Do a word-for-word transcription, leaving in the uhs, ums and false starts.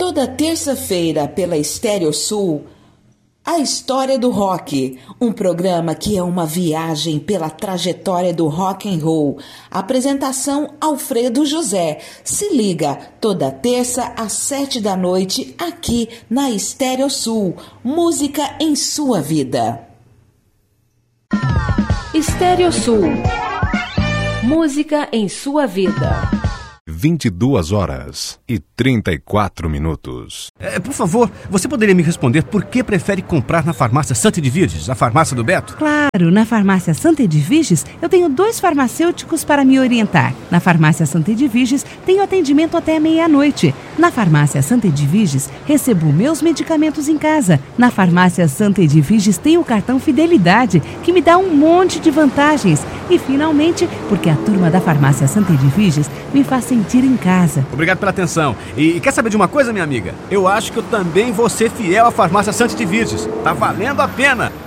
Toda terça-feira pela Estéreo Sul, A História do Rock, um programa que é uma viagem pela trajetória do rock and roll. Apresentação Alfredo José. Se liga, toda terça às sete da noite, aqui na Estéreo Sul. Música em sua vida. Estéreo Sul. Música em sua vida. vinte e duas horas e trinta e quatro minutos. É, por favor, você poderia me responder por que prefere comprar na farmácia Santa Edviges, a farmácia do Beto? Claro, na farmácia Santa Edviges eu tenho dois farmacêuticos para me orientar. Na farmácia Santa Edviges tenho atendimento até meia-noite. Na farmácia Santa Edviges recebo meus medicamentos em casa. Na farmácia Santa Edviges tenho o cartão Fidelidade, que me dá um monte de vantagens. E finalmente, porque a turma da farmácia Santa Edviges me faz sentir em casa. Obrigado pela atenção. E quer saber de uma coisa, minha amiga? Eu acho que eu também vou ser fiel à farmácia Santa Edviges. Tá valendo a pena!